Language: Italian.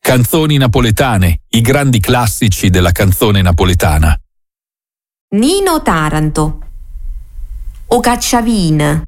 Canzoni napoletane, i grandi classici della canzone napoletana. Nino Taranto. O Cacciavina.